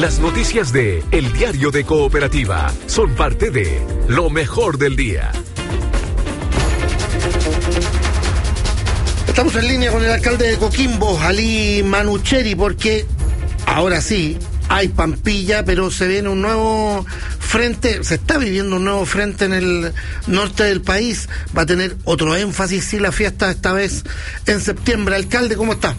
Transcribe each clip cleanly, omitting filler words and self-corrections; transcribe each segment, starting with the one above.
Las noticias de El Diario de Cooperativa son parte de lo mejor del día. Estamos en línea con el alcalde de Coquimbo, Ali Manucheri, porque ahora sí hay Pampilla, pero se viene un nuevo frente, se está viviendo un nuevo frente en el norte del país. Va a tener otro énfasis, sí, la fiesta esta vez en septiembre. Alcalde, ¿cómo está?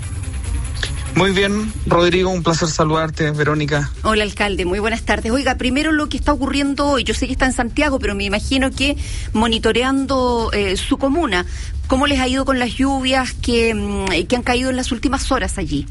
Muy bien, Rodrigo, un placer saludarte, Verónica. Hola, alcalde, muy buenas tardes. Oiga, primero lo que está ocurriendo hoy, yo sé que está en Santiago, pero me imagino que monitoreando su comuna, ¿cómo les ha ido con las lluvias que han caído en las últimas horas allí?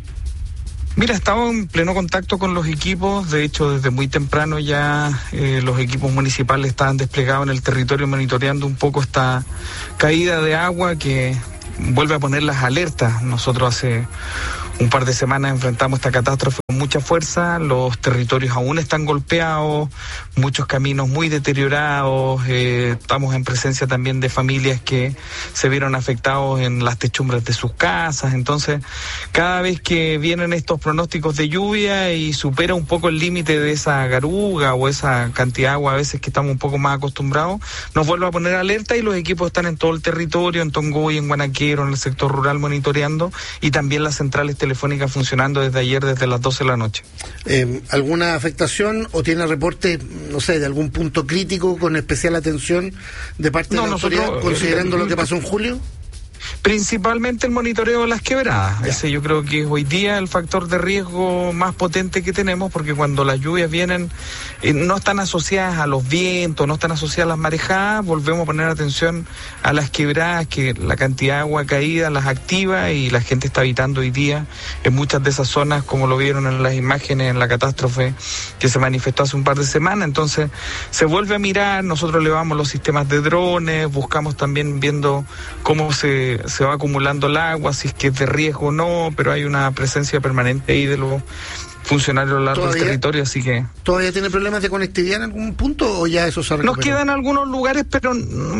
Mira, estaba en pleno contacto con los equipos, de hecho desde muy temprano ya los equipos municipales estaban desplegados en el territorio monitoreando un poco esta caída de agua que vuelve a poner las alertas. Nosotros hace un par de semanas enfrentamos esta catástrofe con mucha fuerza, los territorios aún están golpeados, muchos caminos muy deteriorados, estamos en presencia también de familias que se vieron afectados en las techumbres de sus casas. Entonces, cada vez que vienen estos pronósticos de lluvia y supera un poco el límite de esa garuga o esa cantidad de agua a veces que estamos un poco más acostumbrados, nos vuelve a poner alerta y los equipos están en todo el territorio, en Tongoy, en Guanaquero, en el sector rural monitoreando, y también las centrales telefónica funcionando desde ayer, desde las 12 de la noche. ¿Alguna afectación o tiene reporte, no sé, de algún punto crítico con especial atención de parte de la autoridad, considerando lo que pasó en julio? Principalmente el monitoreo de las quebradas. Ese yo creo que es hoy día el factor de riesgo más potente que tenemos, porque cuando las lluvias vienen no están asociadas a los vientos, no están asociadas a las marejadas, volvemos a poner atención a las quebradas, que la cantidad de agua caída las activa y la gente está habitando hoy día en muchas de esas zonas, como lo vieron en las imágenes en la catástrofe que se manifestó hace un par de semanas. Entonces se vuelve a mirar, nosotros elevamos los sistemas de drones, buscamos también viendo cómo se va acumulando el agua, si es que es de riesgo o no, pero hay una presencia permanente ahí de los funcionarios a lo largo del territorio, así que... ¿Todavía tiene problemas de conectividad en algún punto o ya eso se ha recuperado? Nos quedan algunos lugares, pero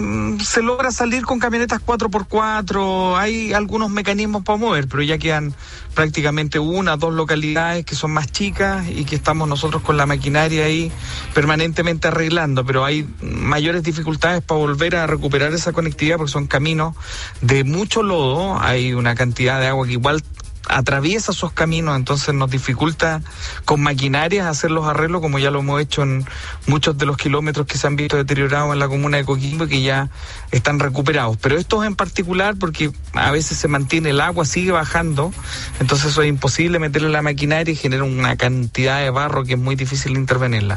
se logra salir con camionetas 4x4, hay algunos mecanismos para mover, pero ya quedan prácticamente 1 o 2 localidades que son más chicas y que estamos nosotros con la maquinaria ahí permanentemente arreglando, pero hay mayores dificultades para volver a recuperar esa conectividad porque son caminos de mucho lodo, hay una cantidad de agua que igual atraviesa esos caminos, entonces nos dificulta con maquinarias hacer los arreglos, como ya lo hemos hecho en muchos de los kilómetros que se han visto deteriorados en la comuna de Coquimbo y que ya están recuperados. Pero estos en particular, porque a veces se mantiene el agua, sigue bajando, entonces eso es imposible meterle la maquinaria y genera una cantidad de barro que es muy difícil intervenirla.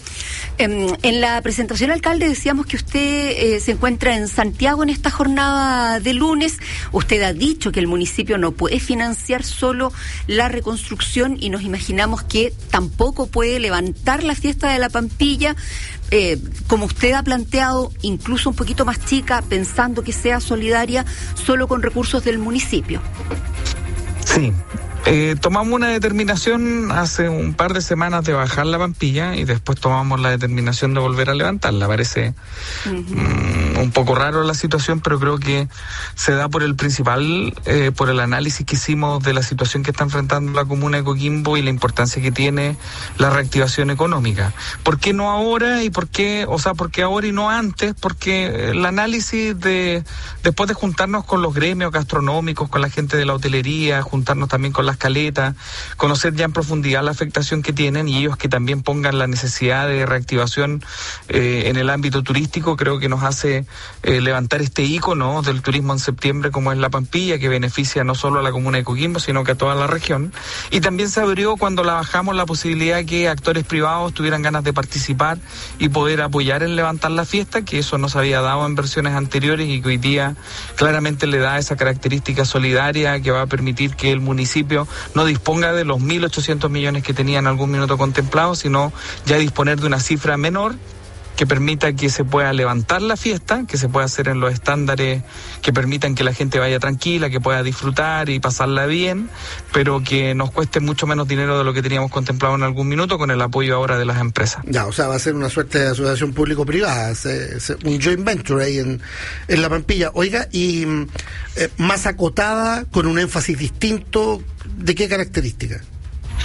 En la presentación, alcalde, decíamos que usted se encuentra en Santiago en esta jornada de lunes. Usted ha dicho que el municipio no puede financiar solo la reconstrucción y nos imaginamos que tampoco puede levantar la fiesta de la Pampilla, como usted ha planteado, incluso un poquito más chica, pensando que sea solidaria solo con recursos del municipio. Sí. Tomamos una determinación hace un par de semanas de bajar la Pampilla y después tomamos la determinación de volver a levantarla. Parece un poco raro la situación, pero creo que se da por por el análisis que hicimos de la situación que está enfrentando la comuna de Coquimbo y la importancia que tiene la reactivación económica. ¿Por qué no ahora y por qué ahora y no antes? Porque el análisis después de juntarnos con los gremios gastronómicos, con la gente de la hotelería, juntarnos también con las caletas, conocer ya en profundidad la afectación que tienen y ellos que también pongan la necesidad de reactivación en el ámbito turístico, creo que nos hace levantar este ícono del turismo en septiembre como es la Pampilla, que beneficia no solo a la comuna de Coquimbo, sino que a toda la región. Y también se abrió cuando la bajamos la posibilidad que actores privados tuvieran ganas de participar y poder apoyar en levantar la fiesta, que eso no se había dado en versiones anteriores y que hoy día claramente le da esa característica solidaria que va a permitir que el municipio no disponga de los 1.800 millones que tenía en algún minuto contemplado, sino ya disponer de una cifra menor que permita que se pueda levantar la fiesta, que se pueda hacer en los estándares que permitan que la gente vaya tranquila, que pueda disfrutar y pasarla bien, pero que nos cueste mucho menos dinero de lo que teníamos contemplado en algún minuto con el apoyo ahora de las empresas. Ya, o sea, va a ser una suerte de asociación público-privada, un joint venture ahí en la Pampilla. Oiga, y más acotada, con un énfasis distinto, ¿de qué característica?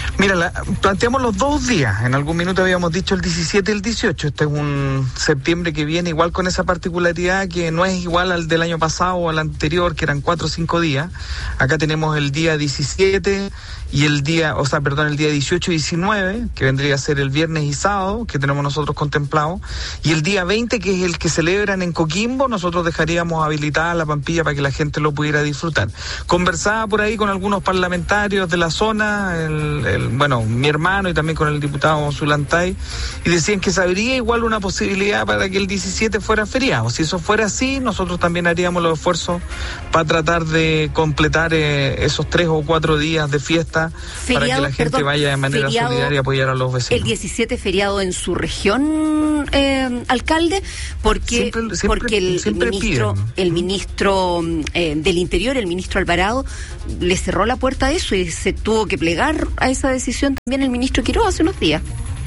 Mira, planteamos los 2 días. En algún minuto habíamos dicho el 17 y el 18. Este es un septiembre que viene igual con esa particularidad que no es igual al del año pasado o al anterior, que eran 4 o 5 días. Acá tenemos el día 17 y el día 18 y 19, que vendría a ser el viernes y sábado, que tenemos nosotros contemplado. Y el día 20, que es el que celebran en Coquimbo, nosotros dejaríamos habilitada la Pampilla para que la gente lo pudiera disfrutar. Conversaba por ahí con algunos parlamentarios de la zona, mi hermano y también con el diputado Zulantay, y decían que se abría igual una posibilidad para que el 17 fuera feriado. Si eso fuera así, nosotros también haríamos los esfuerzos para tratar de completar esos 3 o 4 días de fiesta para que la gente vaya de manera solidaria a apoyar a los vecinos. El 17 feriado en su región, alcalde, porque el ministro del Interior, el ministro Alvarado, le cerró la puerta a eso y se tuvo que plegar a esa decisión también el ministro Quiroga hace unos días.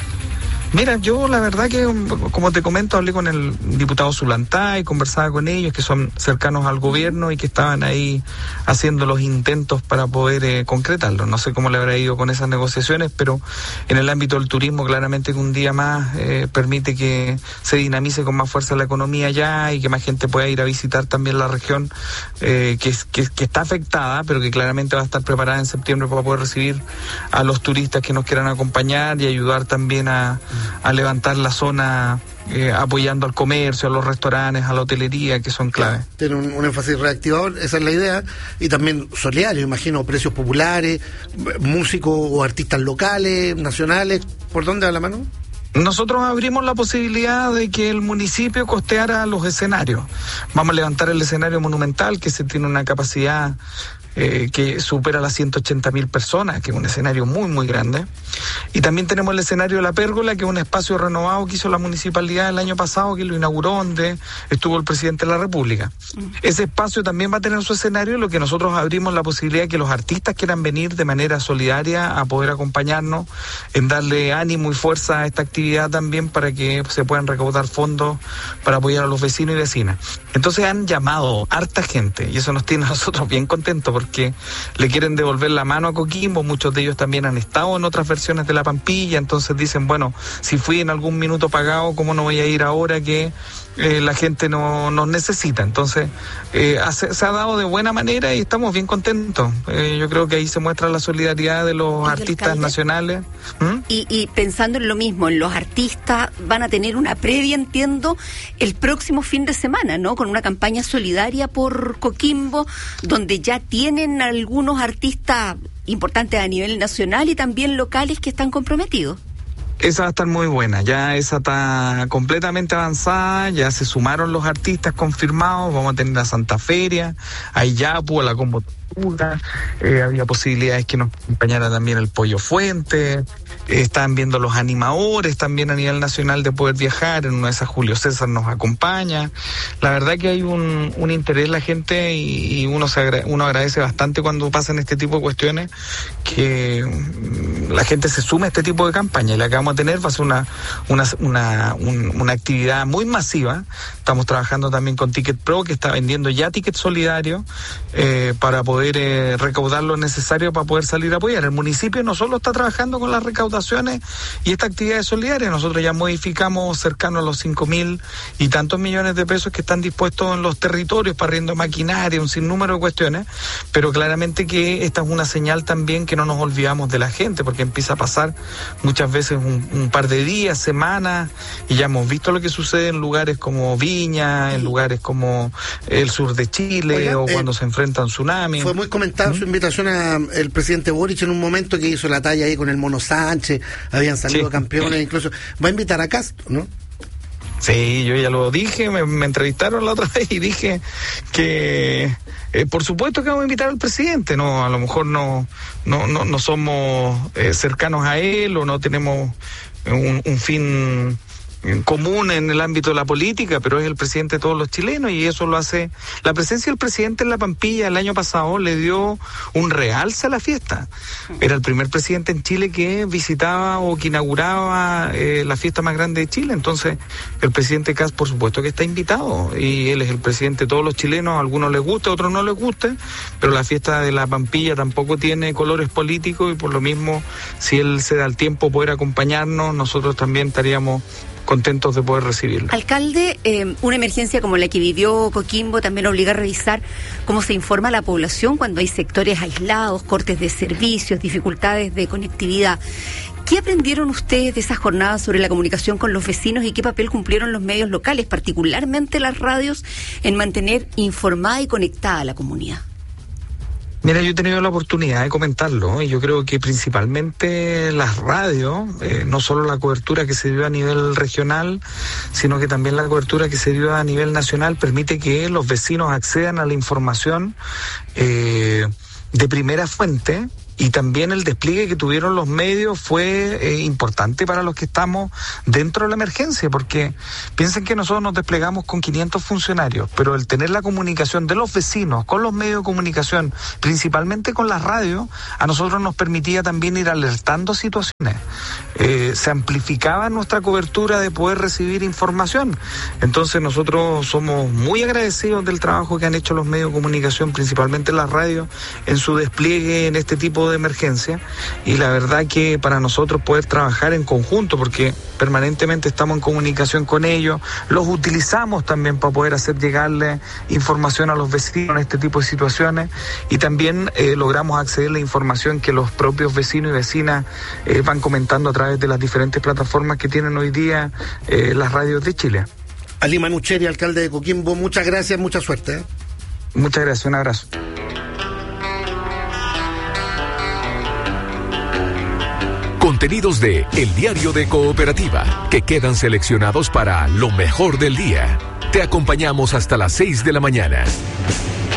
Mira, yo la verdad que, como te comento, hablé con el diputado Zulantay, conversaba con ellos, que son cercanos al gobierno y que estaban ahí haciendo los intentos para poder concretarlo. No sé cómo le habrá ido con esas negociaciones, pero en el ámbito del turismo claramente que un día más permite que se dinamice con más fuerza la economía allá y que más gente pueda ir a visitar también la región que está afectada, pero que claramente va a estar preparada en septiembre para poder recibir a los turistas que nos quieran acompañar y ayudar también a levantar la zona, apoyando al comercio, a los restaurantes, a la hotelería, que son clave. Tiene un énfasis reactivador, esa es la idea, y también solidario, imagino, precios populares, músicos o artistas locales, nacionales. ¿Por dónde va la mano? Nosotros abrimos la posibilidad de que el municipio costeara los escenarios. Vamos a levantar el escenario monumental, que se tiene una capacidad que supera las 180.000 personas, que es un escenario muy, muy grande. Y también tenemos el escenario de La Pérgola, que es un espacio renovado que hizo la municipalidad el año pasado, que lo inauguró, donde estuvo el presidente de la República. Ese espacio también va a tener su escenario, lo que nosotros abrimos la posibilidad de que los artistas quieran venir de manera solidaria a poder acompañarnos, en darle ánimo y fuerza a esta actividad también para que se puedan recaudar fondos para apoyar a los vecinos y vecinas. Entonces han llamado harta gente y eso nos tiene a nosotros bien contentos porque le quieren devolver la mano a Coquimbo. Muchos de ellos también han estado en otras versiones de la Pampilla, entonces dicen, bueno, si fui en algún minuto pagado, ¿cómo no voy a ir ahora que la gente nos necesita? Entonces se ha dado de buena manera y estamos bien contentos. Yo creo que ahí se muestra la solidaridad de los artistas nacionales. Y pensando en lo mismo, en los artistas van a tener una previa, entiendo, el próximo fin de semana, ¿no? Con una campaña solidaria por Coquimbo, donde ya tienen algunos artistas importantes a nivel nacional y también locales que están comprometidos. Esa va a estar muy buena, ya esa está completamente avanzada, ya se sumaron los artistas confirmados, vamos a tener la Santa Feria, a Iyapu, a la Combotura, había posibilidades que nos acompañara también el Pollo Fuente, están viendo los animadores también a nivel nacional de poder viajar, en una de esas Julio César nos acompaña. La verdad que hay un interés la gente y uno agradece bastante cuando pasan este tipo de cuestiones, que la gente se suma a este tipo de campaña, y la que vamos a tener va a ser una actividad muy masiva. Estamos trabajando también con Ticket Pro, que está vendiendo ya tickets solidarios para poder recaudar lo necesario para poder salir a apoyar. El municipio no solo está trabajando con las recaudaciones y estas actividades solidarias, nosotros ya modificamos cercano a los 5.000 y tantos millones de pesos que están dispuestos en los territorios para arriendo maquinaria, un sinnúmero de cuestiones, pero claramente que esta es una señal también que no nos olvidamos de la gente, porque empieza a pasar muchas veces un par de días, semanas, y ya hemos visto lo que sucede en lugares como Viña, en lugares como el sur de Chile. Oiga, o cuando se enfrentan tsunamis. Fue muy comentada su invitación al presidente Boric en un momento que hizo la talla ahí con el Mono Sánchez, habían salido campeones, incluso va a invitar a Castro, ¿no? Sí, yo ya lo dije, me entrevistaron la otra vez y dije que por supuesto que vamos a invitar al presidente, no, a lo mejor no somos cercanos a él o no tenemos un fin común en el ámbito de la política, pero es el presidente de todos los chilenos y eso lo hace. La presencia del presidente en La Pampilla el año pasado le dio un realce a la fiesta. Era el primer presidente en Chile que visitaba o que inauguraba la fiesta más grande de Chile. Entonces, el presidente Kast, por supuesto que está invitado y él es el presidente de todos los chilenos. A algunos les gusta, a otros no les gusta, pero la fiesta de La Pampilla tampoco tiene colores políticos y por lo mismo, si él se da el tiempo poder acompañarnos, nosotros también estaríamos contentos de poder recibirlo. Alcalde, una emergencia como la que vivió Coquimbo también obliga a revisar cómo se informa a la población cuando hay sectores aislados, cortes de servicios, dificultades de conectividad. ¿Qué aprendieron ustedes de esas jornadas sobre la comunicación con los vecinos y qué papel cumplieron los medios locales, particularmente las radios, en mantener informada y conectada a la comunidad? Mira, yo he tenido la oportunidad de comentarlo y yo creo que principalmente las radios, no solo la cobertura que se dio a nivel regional, sino que también la cobertura que se dio a nivel nacional permite que los vecinos accedan a la información de primera fuente. Y también el despliegue que tuvieron los medios fue importante para los que estamos dentro de la emergencia, porque piensen que nosotros nos desplegamos con 500 funcionarios, pero el tener la comunicación de los vecinos con los medios de comunicación, principalmente con las radios, a nosotros nos permitía también ir alertando situaciones. Se amplificaba nuestra cobertura de poder recibir información. Entonces nosotros somos muy agradecidos del trabajo que han hecho los medios de comunicación, principalmente las radios, en su despliegue en este tipo de emergencia, y la verdad que para nosotros poder trabajar en conjunto, porque permanentemente estamos en comunicación con ellos, los utilizamos también para poder hacer llegarle información a los vecinos en este tipo de situaciones, y también logramos acceder a la información que los propios vecinos y vecinas van comentando a través de las diferentes plataformas que tienen hoy día las radios de Chile. Ali Manucheri, alcalde de Coquimbo, muchas gracias, mucha suerte. Muchas gracias, un abrazo. Contenidos de El Diario de Cooperativa, que quedan seleccionados para lo mejor del día. Te acompañamos hasta las 6 de la mañana.